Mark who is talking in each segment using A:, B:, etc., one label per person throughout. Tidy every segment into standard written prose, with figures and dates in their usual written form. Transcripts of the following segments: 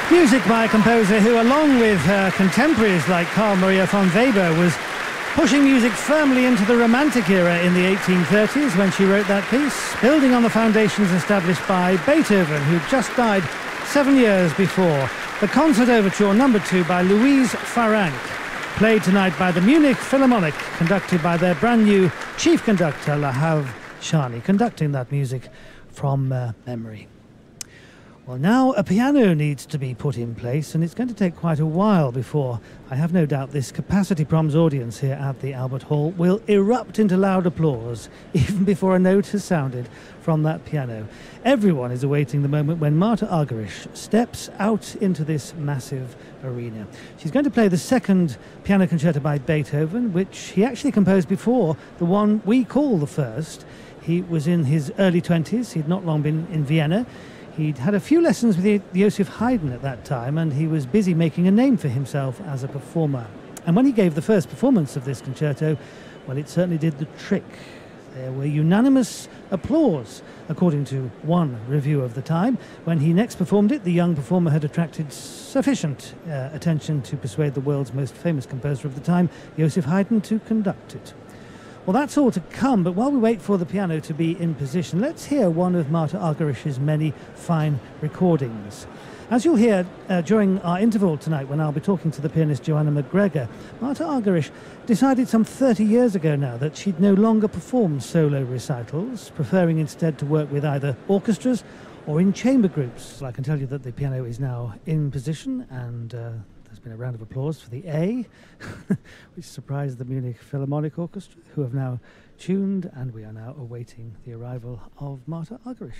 A: Music by a composer who, along with her contemporaries like Carl Maria von Weber, was pushing music firmly into the Romantic era in the 1830s when she wrote that piece, building on the foundations established by Beethoven, who just died 7 years before. The Concert Overture No. 2 by Louise Farrenc, played tonight by the Munich Philharmonic, conducted by their brand new chief conductor, Lahav Shani, conducting that music from memory. Well, now a piano needs to be put in place, and it's going to take quite a while before, I have no doubt, this Capacity Proms audience here at the Albert Hall will erupt into loud applause, even before a note has sounded from that piano. Everyone is awaiting the moment when Marta Argerich steps out into this massive arena. She's going to play the second piano concerto by Beethoven, which he actually composed before the one we call the first. He was in his early 20s. He'd not long been in Vienna. He'd had a few lessons with Joseph Haydn at that time, and he was busy making a name for himself as a performer. And when he gave the first performance of this concerto, well, it certainly did the trick. There were unanimous applause, according to one review of the time. When he next performed it, the young performer had attracted sufficient attention to persuade the world's most famous composer of the time, Joseph Haydn, to conduct it. Well, that's all to come, but while we wait for the piano to be in position, let's hear one of Marta Argerich's many fine recordings. As you'll hear during our interval tonight, when I'll be talking to the pianist Joanna McGregor, Marta Argerich decided some 30 years ago now that she'd no longer perform solo recitals, preferring instead to work with either orchestras or in chamber groups. I can tell you that the piano is now in position, and there's been a round of applause for the A, which surprised the Munich Philharmonic Orchestra, who have now tuned, and we are now awaiting the arrival of Marta Argerich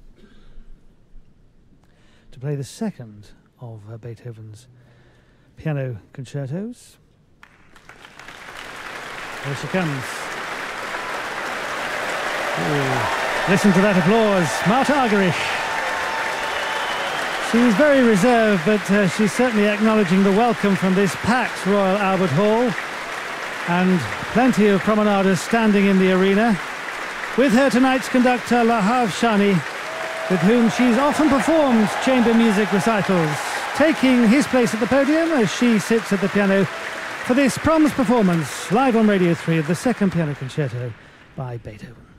A: to play the second of Beethoven's piano concertos. There she comes. Ooh. Listen to that applause. Marta Argerich. She's very reserved, but she's certainly acknowledging the welcome from this packed Royal Albert Hall, and plenty of promenaders standing in the arena. With her tonight's conductor, Lahav Shani, with whom she's often performed chamber music recitals, taking his place at the podium as she sits at the piano for this Proms performance, live on Radio 3, of the second piano concerto by Beethoven.